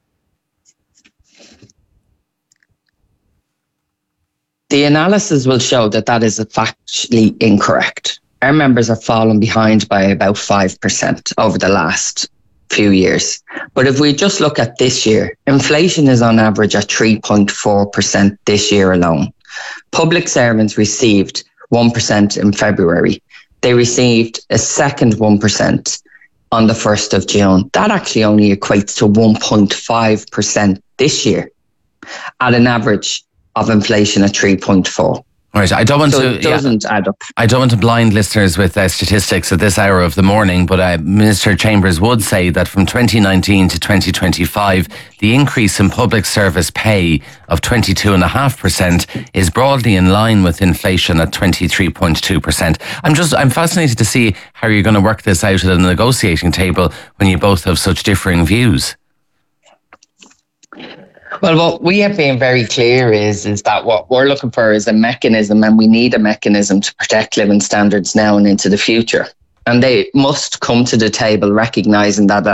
The analysis will show that that is factually incorrect. Our members are falling behind by about five percent over the last few years. But if we just look at this year, inflation is on average at three point four percent this year alone. Public servants received one percent in February. They received a second one percent on the first of June. That actually only equates to one point five percent this year at an average of inflation at three point four. Right, I don't want so to. It doesn't yeah, add up. I don't want to blind listeners with uh, statistics at this hour of the morning, but uh, Minister Chambers would say that from twenty nineteen to twenty twenty-five, the increase in public service pay of twenty-two point five percent is broadly in line with inflation at twenty-three point two percent. I'm just, I'm fascinated to see how you're going to work this out at a negotiating table when you both have such differing views. Well, what we have been very clear is, is that what we're looking for is a mechanism, and we need a mechanism to protect living standards now and into the future. And they must come to the table recognising that